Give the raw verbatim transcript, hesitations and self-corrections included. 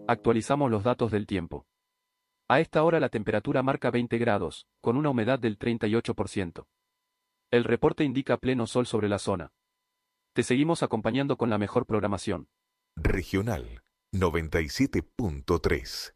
Actualizamos los datos del tiempo. A esta hora la temperatura marca veinte grados, con una humedad del treinta y ocho por ciento. El reporte indica pleno sol sobre la zona. Te seguimos acompañando con la mejor programación. Regional noventa y siete punto tres.